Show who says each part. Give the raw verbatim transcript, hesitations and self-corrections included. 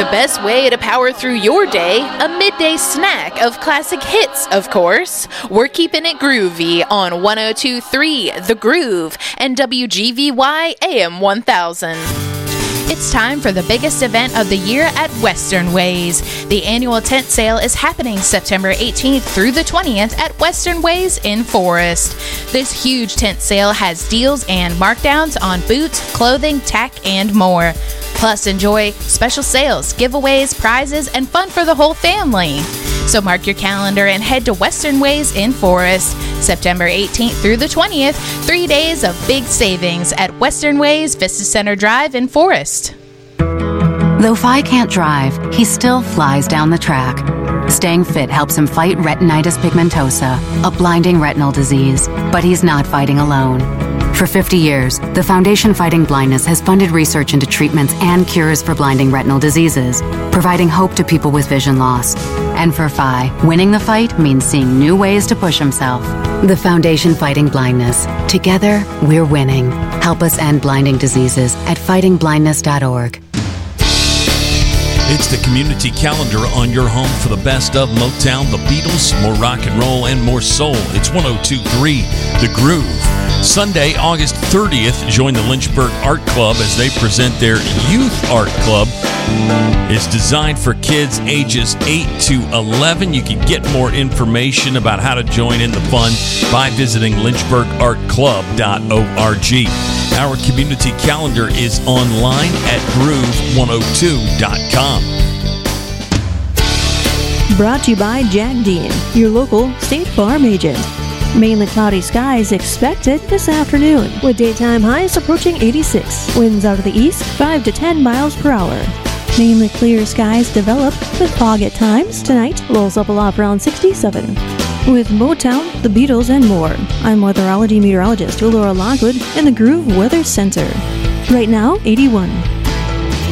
Speaker 1: best way to power through your day, a midday snack of classic hits, of course. We're keeping it groovy on one oh two point three The Groove and W G V Y A M one thousand. It's time for the biggest event of the year at Western Ways. The annual tent sale is happening September eighteenth through the twentieth at Western Ways in Forest. This huge tent sale has deals and markdowns on boots, clothing, tack, and more. Plus, enjoy special sales, giveaways, prizes, and fun for the whole family. So mark your calendar and head to Western Ways in Forest, September eighteenth through the twentieth, three days of big savings at Western Ways, Vista Center Drive in Forest.
Speaker 2: Though Phi can't drive, he still flies down the track. Staying fit helps him fight retinitis pigmentosa, a blinding retinal disease, but he's not fighting alone. For fifty years, the Foundation Fighting Blindness has funded research into treatments and cures for blinding retinal diseases, providing hope to people with vision loss. And for Phi, winning the fight means seeing new ways to push himself. The Foundation Fighting Blindness. Together, we're winning. Help us end blinding diseases at fighting blindness dot org.
Speaker 3: It's the community calendar on your home for the best of Motown, the Beatles, more rock and roll, and more soul. It's one oh two point three The Groove. Sunday, August thirtieth, join the Lynchburg Art Club as they present their Youth Art Club. It's designed for kids ages eight to eleven. You can get more information about how to join in the fun by visiting lynchburg art club dot org. Our community calendar is online at groove one oh two dot com.
Speaker 4: Brought to you by Jack Dean, your local State Farm agent. Mainly cloudy skies expected this afternoon, with daytime highs approaching eighty-six. Winds out of the east, five to ten miles per hour. Mainly clear skies develop with fog at times. Tonight, lows up a lot around sixty-seven. With Motown, the Beatles, and more, I'm weatherology meteorologist Laura Lockwood in the Groove Weather Center. Right now, eighty-one.